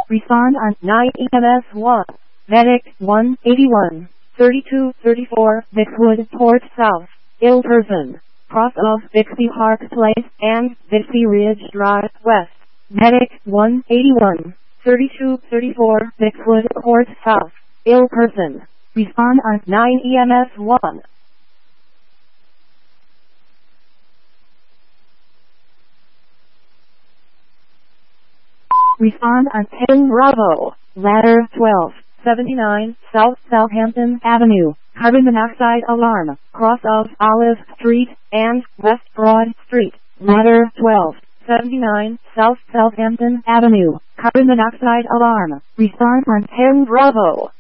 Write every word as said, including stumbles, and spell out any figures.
Respond on nine E M S one. Medic one eighty-one, thirty-two thirty-four, Bixwood Port South. Ill person. Cross of Bixby Park Place and Bixby Ridge Drive West. Medic one eighty-one, thirty-two thirty-four, Bixwood Port South. Ill person. Respond on nine E M S one. Respond on ten Bravo. Ladder twelve seventy-nine, South Southampton Avenue. Carbon monoxide alarm. Cross of Olive Street and West Broad Street. Ladder twelve seventy-nine, South Southampton Avenue. Carbon monoxide alarm. Respond on ten Bravo.